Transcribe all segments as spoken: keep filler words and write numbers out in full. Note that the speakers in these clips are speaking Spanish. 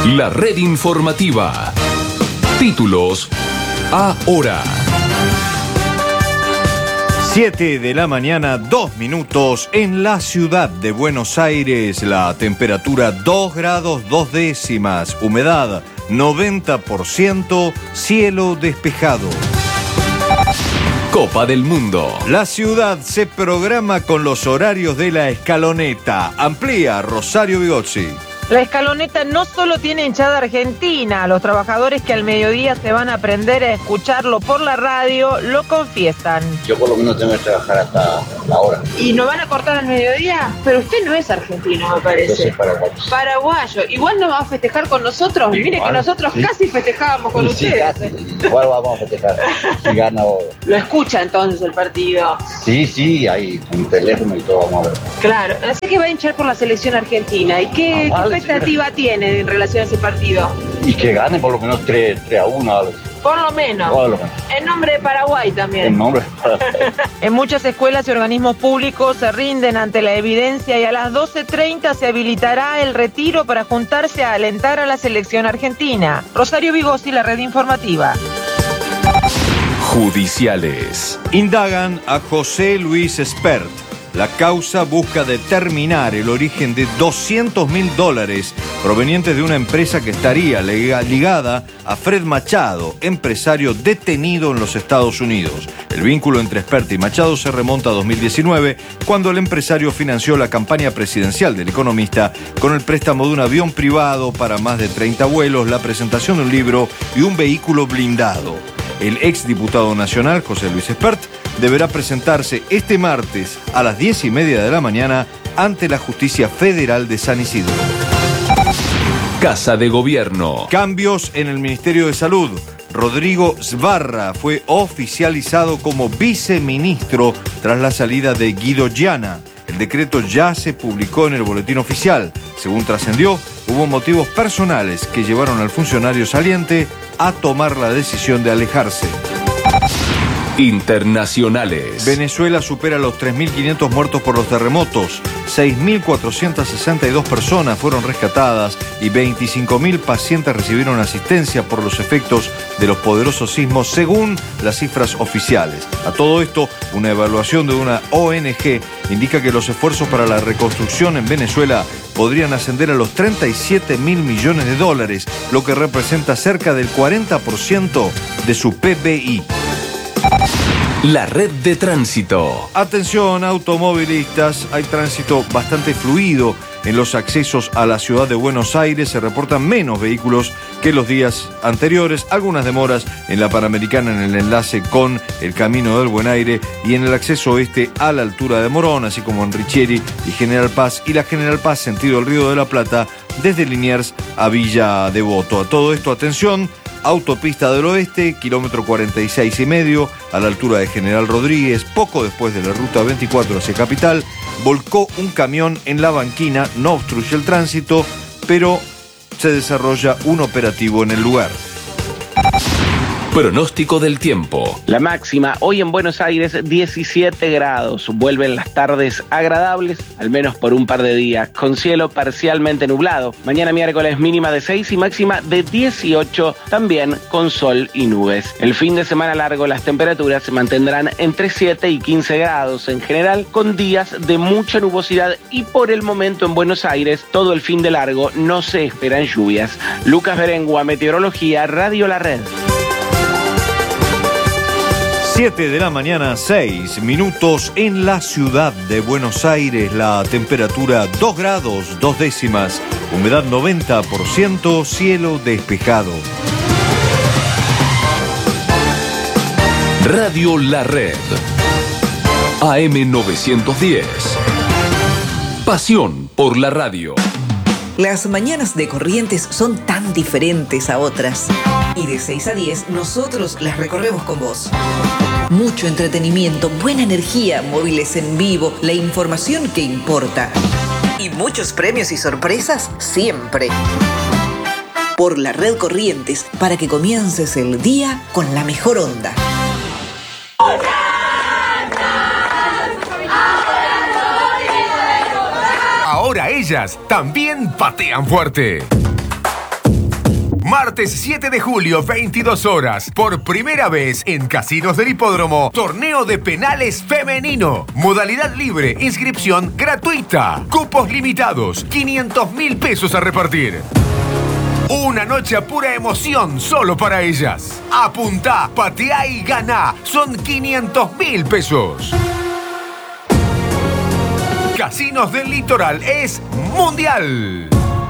La red informativa. Títulos ahora. siete de la mañana, dos minutos en la ciudad de Buenos Aires. La temperatura dos grados dos décimas. Humedad noventa por ciento. Cielo despejado. Copa del Mundo. La ciudad se programa con los horarios de la escaloneta. Amplía Rosario Bigozzi. La escaloneta no solo tiene hinchada argentina, los trabajadores que al mediodía se van a aprender a escucharlo por la radio lo confiesan. Yo por lo menos tengo que trabajar hasta la hora. ¿Y no van a cortar al mediodía? Pero usted no es argentino, me parece. Yo soy paraguayo. Paraguayo. Igual no va a festejar con nosotros. Mire Igual, que nosotros sí. casi festejábamos con Sí, ustedes. casi. Igual vamos a festejar. Si gana o... Lo escucha entonces el partido. Sí, sí, hay un teléfono y todo, vamos a ver. Claro, así que va a hinchar por la selección argentina. ¿Y qué, Ah, vale, qué expectativa sí. tiene en relación a ese partido? Y que gane por lo menos tres a uno. Algo. Por lo menos. Por lo menos. En nombre de Paraguay también. El nombre. En muchas escuelas y organismos públicos se rinden ante la evidencia y a las doce treinta se habilitará el retiro para juntarse a alentar a la selección argentina. Rosario Bigozzi, la red informativa. Judiciales. Indagan a José Luis Espert. La causa busca determinar el origen de doscientos mil dólares provenientes de una empresa que estaría ligada a Fred Machado, empresario detenido en los Estados Unidos. El vínculo entre Espert y Machado se remonta a dos mil diecinueve, cuando el empresario financió la campaña presidencial del economista con el préstamo de un avión privado para más de treinta vuelos, la presentación de un libro y un vehículo blindado. El exdiputado nacional, José Luis Espert, deberá presentarse este martes a las diez y media de la mañana ante la Justicia Federal de San Isidro. Casa de Gobierno. Cambios en el Ministerio de Salud. Rodrigo Sbarra fue oficializado como viceministro tras la salida de Guido Llana. El decreto ya se publicó en el boletín oficial. Según trascendió, hubo motivos personales que llevaron al funcionario saliente a tomar la decisión de alejarse. Internacionales. Venezuela supera los tres mil quinientos muertos por los terremotos. seis mil cuatrocientas sesenta y dos personas fueron rescatadas y veinticinco mil pacientes recibieron asistencia por los efectos de los poderosos sismos, según las cifras oficiales. A todo esto, una evaluación de una O N G indica que los esfuerzos para la reconstrucción en Venezuela podrían ascender a los treinta y siete mil millones de dólares, lo que representa cerca del cuarenta por ciento de su P B I. La red de tránsito. Atención, automovilistas, hay tránsito bastante fluido en los accesos a la ciudad de Buenos Aires. Se reportan menos vehículos que los días anteriores, algunas demoras en la Panamericana en el enlace con el Camino del Buen Aire y en el acceso oeste a la altura de Morón, así como en Richieri y General Paz, y la General Paz sentido el Río de la Plata desde Liniers a Villa Devoto. A todo esto, atención, Autopista del Oeste, kilómetro cuarenta y seis y medio, a la altura de General Rodríguez, poco después de la ruta veinticuatro hacia Capital, volcó un camión en la banquina, no obstruye el tránsito, pero se desarrolla un operativo en el lugar. Pronóstico del tiempo. La máxima hoy en Buenos Aires diecisiete grados. Vuelven las tardes agradables, al menos por un par de días, con cielo parcialmente nublado. Mañana miércoles mínima de seis y máxima de dieciocho, también con sol y nubes. El fin de semana largo las temperaturas se mantendrán entre siete y quince grados en general, con días de mucha nubosidad y por el momento en Buenos Aires todo el fin de largo no se esperan lluvias. Lucas Berengua, Meteorología, Radio La Red. siete de la mañana, seis minutos en la ciudad de Buenos Aires. La temperatura dos grados dos décimas. Humedad noventa por ciento. Cielo despejado. Radio La Red. A M novecientos diez. Pasión por la radio. Las mañanas de Corrientes son tan diferentes a otras. Y de seis a diez nosotros las recorremos con vos. Mucho entretenimiento, buena energía, móviles en vivo, la información que importa. Y muchos premios y sorpresas siempre. Por la red Corrientes, para que comiences el día con la mejor onda. Ahora ellas también patean fuerte. Martes siete de julio, veintidós horas. Por primera vez en Casinos del Hipódromo, torneo de penales femenino. Modalidad libre, inscripción gratuita. Cupos limitados, quinientos mil pesos a repartir. Una noche a pura emoción solo para ellas. Apuntá, pateá y ganá. Son quinientos mil pesos. Casinos del Litoral es mundial.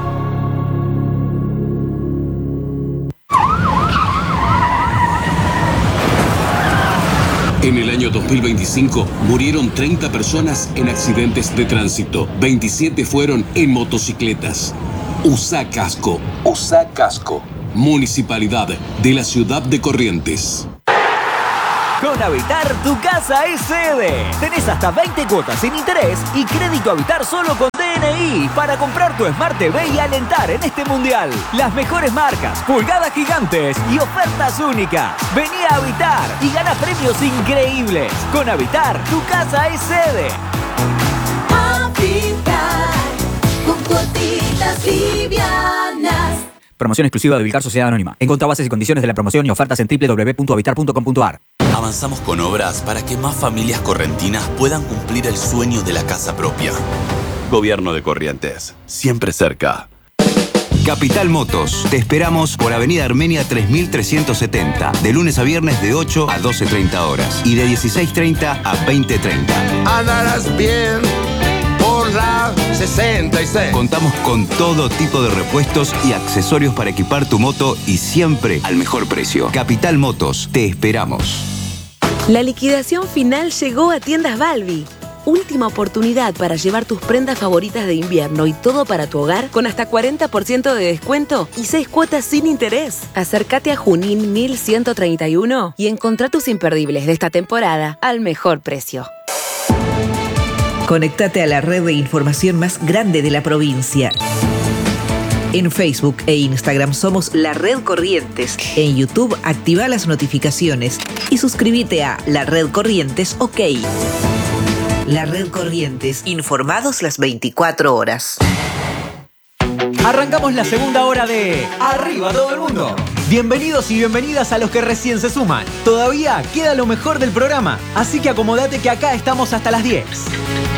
En el año dos mil veinticinco murieron treinta personas en accidentes de tránsito. veintisiete fueron en motocicletas. Usa casco. Usa casco. Municipalidad de la Ciudad de Corrientes. Con Habitar, tu casa es sede. Tenés hasta veinte cuotas sin interés y crédito Habitar solo con D N I para comprar tu Smart T V y alentar en este mundial. Las mejores marcas, pulgadas gigantes y ofertas únicas. Vení a Habitar y gana premios increíbles. Con Habitar, tu casa es sede. Habitar, con cuotitas livianas. Promoción exclusiva de Vilcar Sociedad Anónima. Encontrá bases y condiciones de la promoción y ofertas en doble u doble u doble u punto habitar punto com punto a r. Avanzamos con obras para que más familias correntinas puedan cumplir el sueño de la casa propia. Gobierno de Corrientes, siempre cerca. Capital Motos. Te esperamos por Avenida Armenia tres mil trescientos setenta, de lunes a viernes de ocho a doce treinta horas y de dieciséis treinta a veinte treinta. Andarás bien por la sesenta y seis. Contamos con todo tipo de repuestos y accesorios para equipar tu moto y siempre al mejor precio. Capital Motos. Te esperamos. La liquidación final llegó a Tiendas Balbi. Última oportunidad para llevar tus prendas favoritas de invierno y todo para tu hogar con hasta cuarenta por ciento de descuento y seis cuotas sin interés. Acércate a Junín mil ciento treinta y uno y encontrá tus imperdibles de esta temporada al mejor precio. Conéctate a la red de información más grande de la provincia. En Facebook e Instagram somos La Red Corrientes. En YouTube activa las notificaciones y suscríbete a La Red Corrientes OK. La Red Corrientes, informados las veinticuatro horas. Arrancamos la segunda hora de Arriba Todo el Mundo. Bienvenidos y bienvenidas a los que recién se suman. Todavía queda lo mejor del programa, así que acomodate que acá estamos hasta las diez.